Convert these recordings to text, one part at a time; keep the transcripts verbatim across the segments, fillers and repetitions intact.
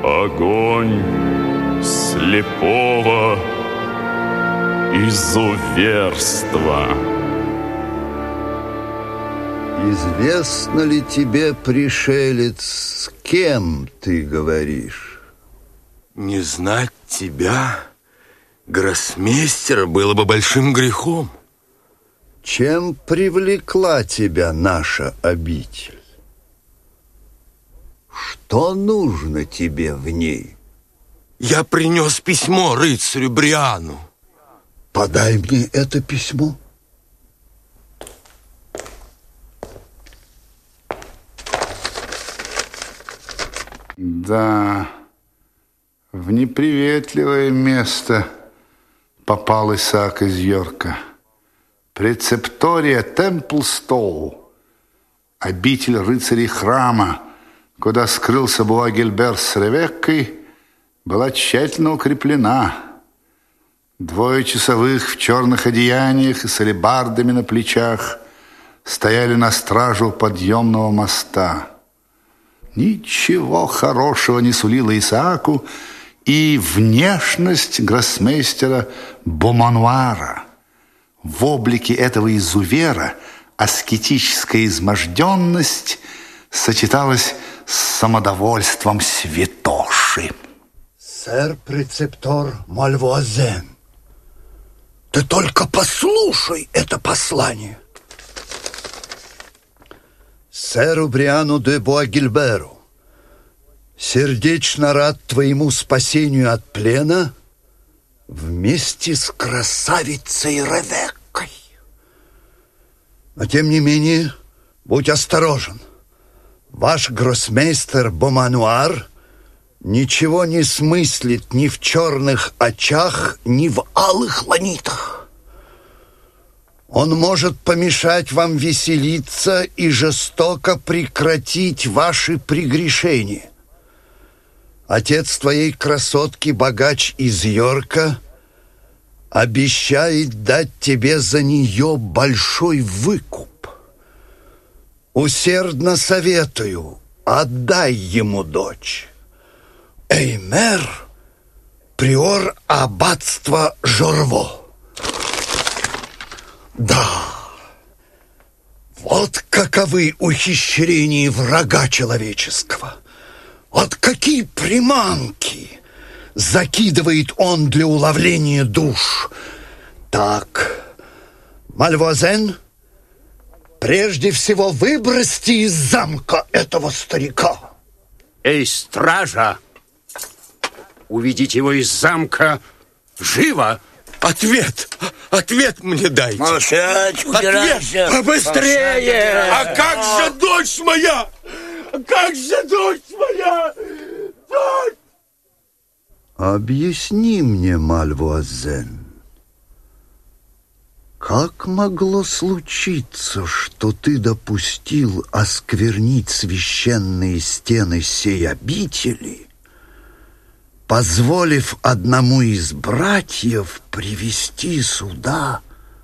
огонь слепого изуверства. Известно ли тебе, пришелец, с кем ты говоришь? Не знать тебя, гроссмейстера, было бы большим грехом. Чем привлекла тебя наша обитель? Что нужно тебе в ней? Я принес письмо рыцарю Бриану. Подай мне это письмо. Да, в неприветливое место попал Исаак из Йорка. Прецептория Темплстоу, обитель рыцарей храма, куда скрылся Буагильбер с Ревеккой, была тщательно укреплена. Двое часовых в черных одеяниях и с алебардами на плечах стояли на стражу подъемного моста. Ничего хорошего не сулила Исааку и внешность гроссмейстера Бомануара. В облике этого изувера аскетическая изможденность сочеталась с самодовольством святоши. Сэр-прецептор Мальвуазен, ты только послушай это послание. Сэру Бриану де Буагильберу, сердечно рад твоему спасению от плена вместе с красавицей Ревеккой. Но, тем не менее, будь осторожен. Ваш гроссмейстер Бомануар ничего не смыслит ни в черных очах, ни в алых ланитах. Он может помешать вам веселиться и жестоко прекратить ваши прегрешения. Отец твоей красотки, богач из Йорка, обещает дать тебе за нее большой выкуп. Усердно советую, отдай ему дочь. Эймер, приор аббатства Жорво. Да, вот каковы ухищрения врага человеческого. Вот какие приманки закидывает он для уловления душ. Так, Мальвуазен, прежде всего выбросьте из замка этого старика. Эй, стража! Уведите его из замка живо! Ответ! Ответ мне дайте! Молчать, убирайся! Ответ! Побыстрее! Молчать. А как же дочь моя? Как же дочь моя? Дочь! Объясни мне, Мальвуазен, как могло случиться, что ты допустил осквернить священные стены сей обители, позволив одному из братьев привести сюда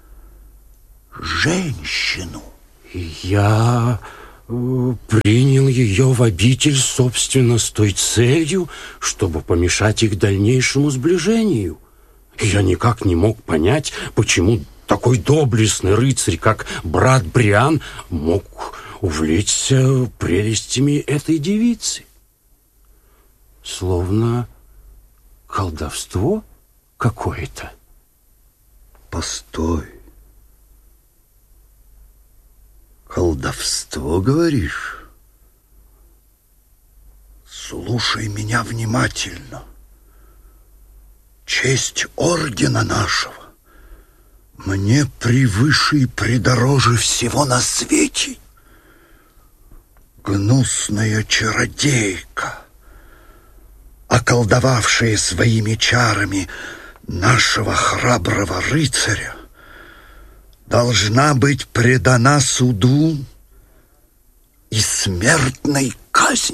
женщину? Я э, принял ее в обитель, собственно, с той целью, чтобы помешать их дальнейшему сближению. Я никак не мог понять, почему такой доблестный рыцарь, как брат Бриан, мог увлечься прелестями этой девицы. Словно колдовство какое-то. Постой. Колдовство, говоришь? Слушай меня внимательно. Честь ордена нашего мне превыше и предороже всего на свете. Гнусная чародейка, околдовавшая своими чарами нашего храброго рыцаря, должна быть предана суду и смертной казни.